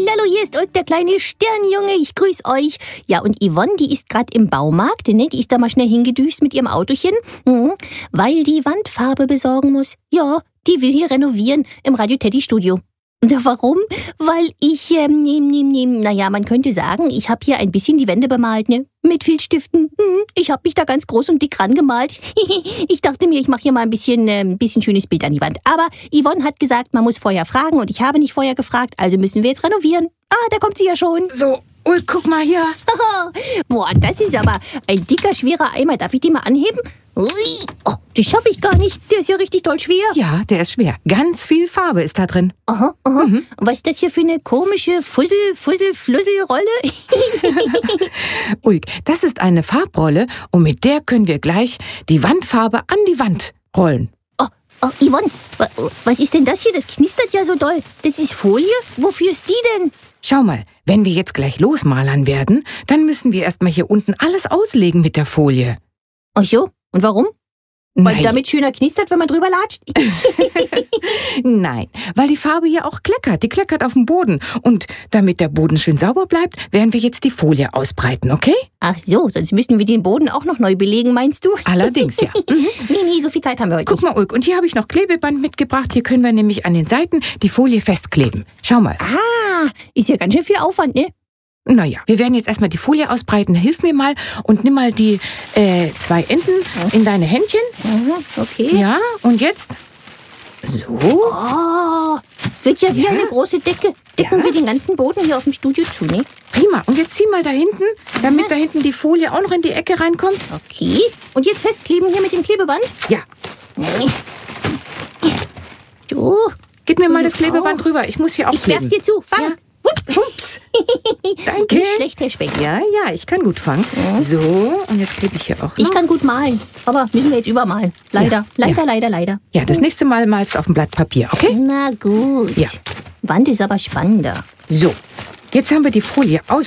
Hallihallo, hier ist Ulk, der kleine Sternjunge. Ich grüße euch. Ja, und Yvonne, die ist gerade im Baumarkt, ne? Die ist da mal schnell hingedüst mit ihrem Autochen, weil die Wandfarbe besorgen muss. Ja, die will hier renovieren im Radio Teddy Studio. Und warum? Weil ich, naja, man könnte sagen, ich habe hier ein bisschen die Wände bemalt, ne? Mit Filzstiften. Ich habe mich da ganz groß und dick rangemalt. Ich dachte mir, ich mache hier mal ein bisschen schönes Bild an die Wand. Aber Yvonne hat gesagt, man muss vorher fragen und ich habe nicht vorher gefragt, also müssen wir jetzt renovieren. Ah, da kommt sie ja schon. So, Ulk, guck mal hier. Boah, das ist aber ein dicker, schwerer Eimer. Darf ich den mal anheben? Ui, oh, das schaffe ich gar nicht. Der ist ja richtig doll schwer. Ja, der ist schwer. Ganz viel Farbe ist da drin. Aha. Und was ist das hier für eine komische Fusselrolle? Ulk, das ist eine Farbrolle und mit der können wir gleich die Wandfarbe an die Wand rollen. Oh, Yvonne, was ist denn das hier? Das knistert ja so doll. Das ist Folie? Wofür ist die denn? Schau mal, wenn wir jetzt gleich losmalern werden, dann müssen wir erstmal hier unten alles auslegen mit der Folie. Ach so, und warum? Weil Nein. damit schöner knistert, wenn man drüber latscht? Nein, weil die Farbe hier auch kleckert. Die kleckert auf dem Boden. Und damit der Boden schön sauber bleibt, werden wir jetzt die Folie ausbreiten, okay? Ach so, sonst müssten wir den Boden auch noch neu belegen, meinst du? Allerdings, ja. Nee, so viel Zeit haben wir heute Guck mal, Ulk, und hier habe ich noch Klebeband mitgebracht. Hier können wir nämlich an den Seiten die Folie festkleben. Schau mal. Ah, ist ja ganz schön viel Aufwand, ne? Naja, wir werden jetzt erstmal die Folie ausbreiten. Hilf mir mal und nimm mal die 2 Enden in deine Händchen. Okay. Ja, und jetzt so. Oh, wird ja wie Ja. eine große Decke. Decken Ja. wir den ganzen Boden hier auf dem Studio zu, ne? Prima. Und jetzt zieh mal da hinten, damit da hinten die Folie auch noch in die Ecke reinkommt. Okay. Und jetzt festkleben hier mit dem Klebeband? Ja, Du, gib mir mal das Klebeband rüber. Ich muss hier ich werf's aufkleben. dir zu. Fang. Ja. Ups. Danke. Nicht schlecht, Herr Speck. Ja, ich kann gut fangen. So, und jetzt klebe ich hier auch noch. Ich kann gut malen, aber müssen wir jetzt übermalen. Leider, Ja. leider. Ja, das nächste Mal malst du auf dem Blatt Papier, okay? Na gut. Ja. Wand ist aber spannender. So, jetzt haben wir die Folie aus.